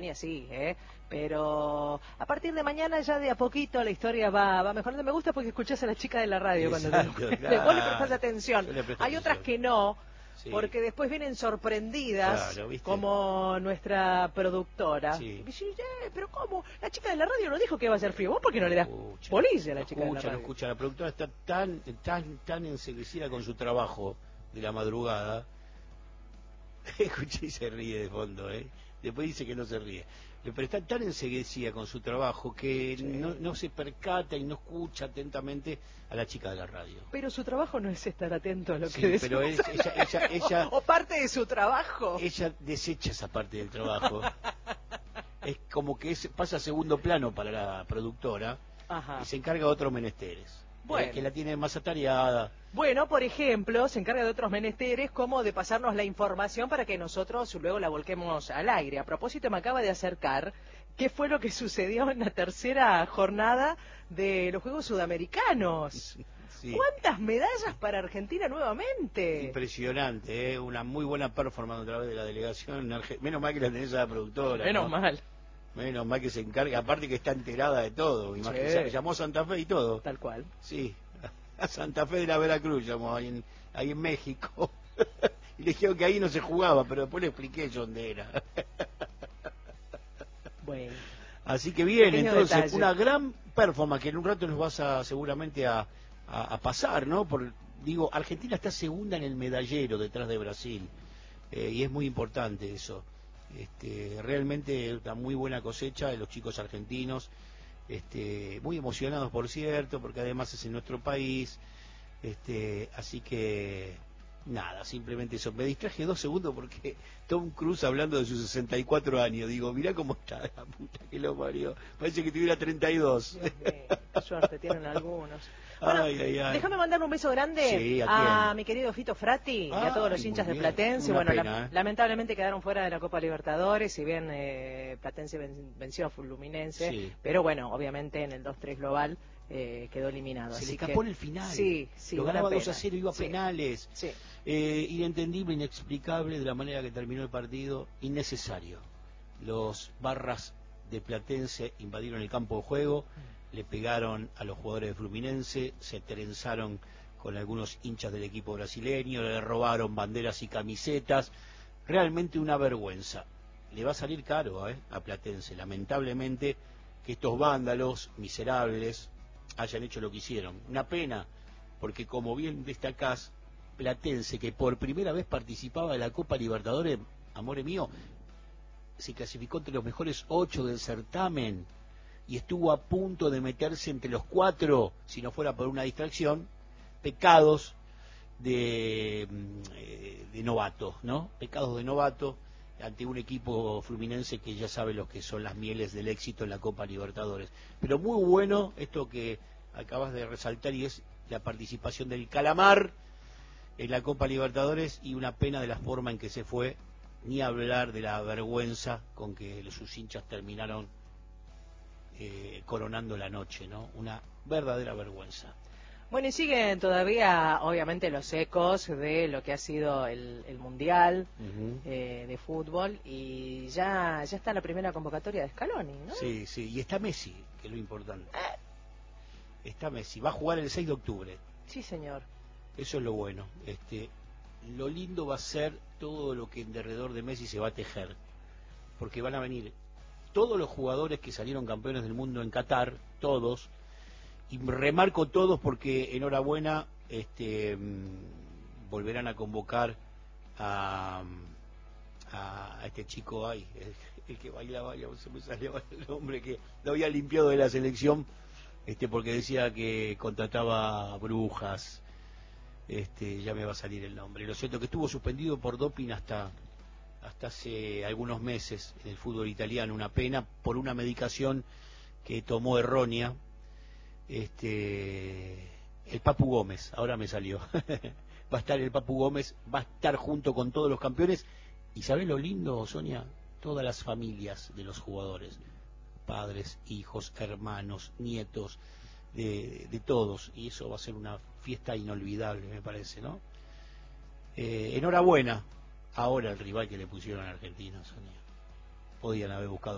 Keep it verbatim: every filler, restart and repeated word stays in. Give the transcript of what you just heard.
Sonia, sí, ¿eh? Pero a partir de mañana ya de a poquito la historia va, va mejorando. Me gusta porque escuchás a la chica de la radio. Exacto, cuando te, claro. vos le prestás atención. Yo le presto Hay atención. otras que no, Sí. porque después vienen sorprendidas, Claro, ¿viste? como nuestra productora. Sí. Y dice, eh, pero ¿cómo? La chica de la radio no dijo que iba a ser frío. ¿Vos por qué no le das Escucha, policía a la no chica escucha, de la no radio? escucha. La productora está tan, tan, tan enseguecida con su trabajo de la madrugada. Escuché y se ríe de fondo, ¿eh? Después dice que no se ríe. Pero está tan enseguecida con su trabajo que sí. no, no se percata y no escucha atentamente a la chica de la radio. Pero su trabajo no es estar atento a lo sí, que decimos. pero es, ella, ella, ella... O parte de su trabajo. Ella desecha esa parte del trabajo. Es como que es, pasa a segundo plano para la productora. Ajá. Y se encarga de otros menesteres. Bueno. Eh, que la tiene más atareada. Bueno, por ejemplo, se encarga de otros menesteres como de pasarnos la información para que nosotros luego la volquemos al aire. A propósito, me acaba de acercar qué fue lo que sucedió en la tercera jornada de los Juegos Sudamericanos. Sí. ¿Cuántas medallas para Argentina nuevamente? Impresionante, ¿eh? Una muy buena performance otra vez de la delegación. Menos mal que la tenés a la productora. Menos ¿no? mal. Menos mal que se encarga, aparte que está enterada de todo. Imagínate, sí. Llamó a Santa Fe y todo. Tal cual. Sí, a Santa Fe de la Veracruz llamó, ahí en, ahí en México. Y le dijeron que ahí no se jugaba, pero después le expliqué yo dónde era. Bueno. Así que bien, Pequeño entonces, detalle. una gran performance que en un rato nos vas a seguramente a, a, a pasar, ¿no? Por, digo, Argentina está segunda en el medallero detrás de Brasil. Eh, y es muy importante eso. Este, realmente una muy buena cosecha de los chicos argentinos, este, muy emocionados por cierto, porque además es en nuestro país, este, así que nada, simplemente eso. Me distraje dos segundos porque Tom Cruise hablando de sus sesenta y cuatro años, digo, mirá cómo está la puta que lo parió, parece que tuviera treinta y dos. Dios mío, qué suerte tienen algunos. Bueno, ay, ay, ay. Déjame mandarle un beso grande sí, ¿a, a mi querido Fito Frati ay, y a todos los hinchas de Platense. Una bueno, pena, la, ¿eh? lamentablemente quedaron fuera de la Copa Libertadores, si bien eh, Platense ven, venció a Fluminense, sí. pero bueno, obviamente en el dos tres global eh, quedó eliminado. Se así le escapó que, en el final. Sí, sí. Lo ganaba pena. dos a cero, iba a sí. penales. Sí. Eh, inentendible, inexplicable de la manera que terminó el partido, innecesario. Los barras de Platense invadieron el campo de juego, mm. le pegaron a los jugadores de Fluminense, se trenzaron con algunos hinchas del equipo brasileño, le robaron banderas y camisetas. Realmente una vergüenza. Le va a salir caro ¿eh? a Platense, lamentablemente, que estos vándalos miserables hayan hecho lo que hicieron. Una pena, porque como bien destacás, Platense, que por primera vez participaba de la Copa Libertadores, amore mío, se clasificó entre los mejores ocho del certamen y estuvo a punto de meterse entre los cuatro, si no fuera por una distracción. Pecados de, de novato, ¿no? Pecados de novato ante un equipo fluminense que ya sabe lo que son las mieles del éxito en la Copa Libertadores. Pero muy bueno esto que acabas de resaltar, y es la participación del Calamar en la Copa Libertadores, y una pena de la forma en que se fue, ni hablar de la vergüenza con que sus hinchas terminaron eh, coronando la noche, ¿no? Una verdadera vergüenza. Bueno, y siguen todavía, obviamente, los ecos de lo que ha sido el, el Mundial uh-huh. eh, de fútbol, y ya ya está la primera convocatoria de Scaloni, ¿no? Sí, sí, y está Messi, que es lo importante. Eh. Está Messi, va a jugar el seis de octubre. Sí, señor. Eso es lo bueno. Este, lo lindo va a ser todo lo que en derredor de Messi se va a tejer, porque van a venir todos los jugadores que salieron campeones del mundo en Qatar, todos, y remarco todos porque enhorabuena, este, mmm, volverán a convocar a, a, a este chico, ay, el, el que bailaba, se me salió el nombre, que lo había limpiado de la selección, este, porque decía que contrataba brujas. Este, ya me va a salir el nombre. Lo cierto que estuvo suspendido por doping hasta hasta hace algunos meses en el fútbol italiano, una pena, por una medicación que tomó errónea. Este, el Papu Gómez, ahora me salió. Va a estar el Papu Gómez, va a estar junto con todos los campeones. ¿Y sabés lo lindo, Sonia? Todas las familias de los jugadores, padres, hijos, hermanos, nietos, de, de todos, y eso va a ser una fiesta inolvidable, me parece, ¿no? Eh, enhorabuena. Ahora el rival que le pusieron a Argentina, Sonia. Podían haber buscado